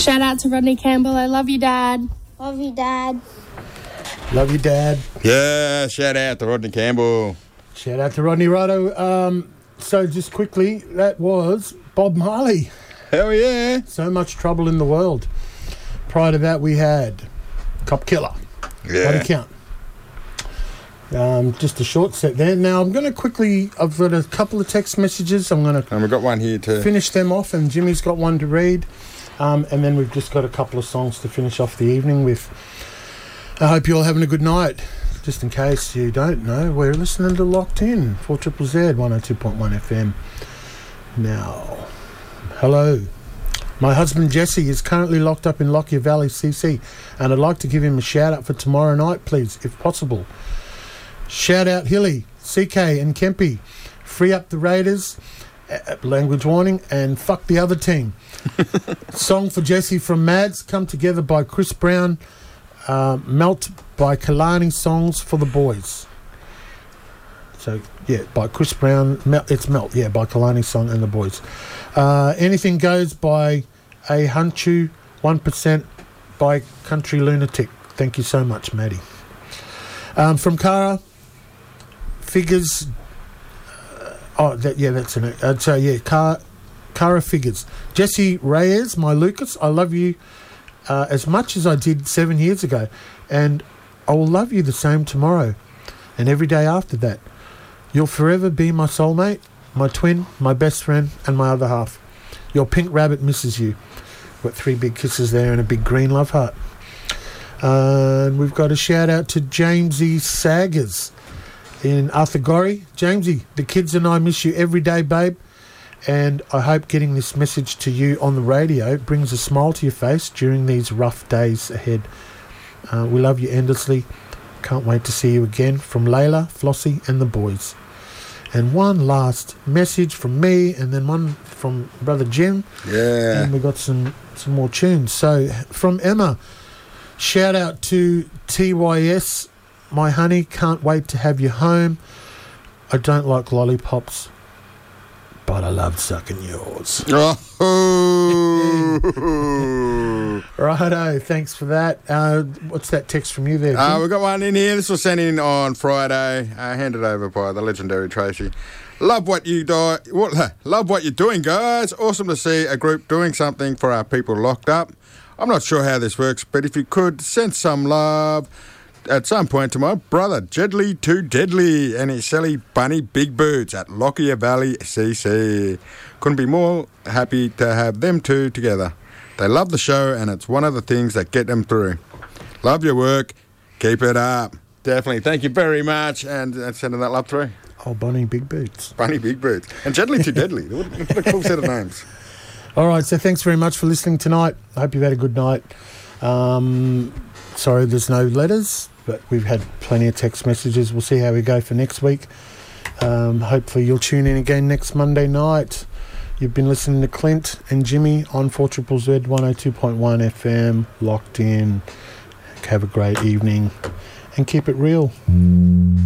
Shout out to Rodney Campbell. I love you, Dad. Love you, Dad. Love you, Dad. Yeah, shout out to Rodney Campbell. Shout out to Rodney Rotto. So just quickly, that was Bob Marley. Hell yeah. So Much Trouble in the World. Prior to that, we had Cop Killer. Yeah. Body Count. Just a short set there. Now, I'm going to quickly... I've got a couple of text messages. I'm going to... And we've got one here too. Finish them off, and Jimmy's got one to read. And then we've just got a couple of songs to finish off the evening with. I hope you're all having a good night. Just in case you don't know, we're listening to Locked In, 4ZZZ, 102.1 FM. Now, hello. My husband Jesse is currently locked up in Lockyer Valley CC, and I'd like to give him a shout out for tomorrow night, please, if possible. Shout out Hilly, CK and Kempy. Free up the Raiders, language warning, and fuck the other team. Song for Jesse from Mads, Come Together by Chris Brown, Melt by Kalani, Songs for the Boys. So, yeah, by Chris Brown, it's Melt, yeah, by Kalani Song and the Boys. Anything Goes by A Hunchu, 1% by Country Lunatic. Thank you so much, Maddie. From Cara, Figures. That's in it. So, yeah, Cara Figures. Jesse Reyes, my Lucas, I love you as much as I did 7 years ago. And I will love you the same tomorrow and every day after that. You'll forever be my soulmate, my twin, my best friend, and my other half. Your pink rabbit misses you. Got 3 big kisses there and a big green love heart. And we've got a shout out to Jamesy Saggers in Arthurgorry. Jamesy, the kids and I miss you every day, babe. And I hope getting this message to you on the radio brings a smile to your face during these rough days ahead. We love you endlessly. Can't wait to see you again. From Layla, Flossie, and the boys. And one last message from me, and then one from Brother Jim. Yeah. And we got some more tunes. So from Emma, shout out to TYS, my honey. Can't wait to have you home. I don't like lollipops, but I love sucking yours. Oh. Righto, thanks for that. What's that text from you there, Jim? We've got one in here. This was sent in on Friday. Handed over by the legendary Tracy. Love what you're doing, guys. Awesome to see a group doing something for our people locked up. I'm not sure how this works, but if you could send some love at some point to my brother, Jedley Too Deadly, and his Sally Bunny Big Boots at Lockyer Valley CC. Couldn't be more happy to have them two together. They love the show, and it's one of the things that get them through. Love your work. Keep it up. Definitely. Thank you very much, and sending that love through. Oh, Bunny Big Boots. Bunny Big Boots. And Jedley Too Deadly. What a cool set of names. All right, so thanks very much for listening tonight. I hope you've had a good night. Sorry there's no letters, but we've had plenty of text messages. We'll see how we go for next week. Hopefully you'll tune in again next Monday night. You've been listening to Clint and Jimmy on 4ZZZ 102.1 FM, Locked In. Have a great evening and keep it real.